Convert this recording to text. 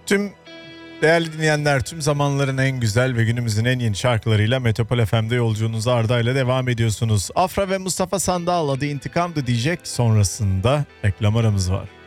Tüm değerli dinleyenler, tüm zamanların en güzel ve günümüzün en yeni şarkılarıyla Metropol FM'de yolculuğunuza Arda ile devam ediyorsunuz. Afra ve Mustafa Sandal adı intikamdı diyecek, sonrasında reklam aramız var.